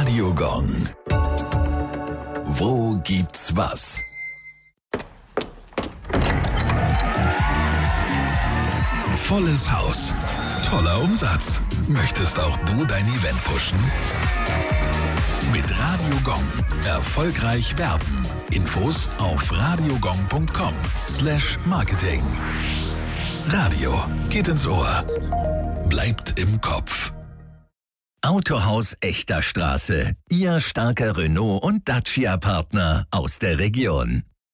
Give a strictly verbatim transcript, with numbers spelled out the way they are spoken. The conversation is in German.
Radio Gong. Wo gibt's was? Volles Haus. Toller Umsatz. Möchtest auch du dein Event pushen? Mit Radio Gong. Erfolgreich werben. Infos auf radiogong punkt com slash marketing. Radio geht ins Ohr. Bleibt im Kopf. Autohaus Echter Straße. Ihr starker Renault- und Dacia-Partner aus der Region.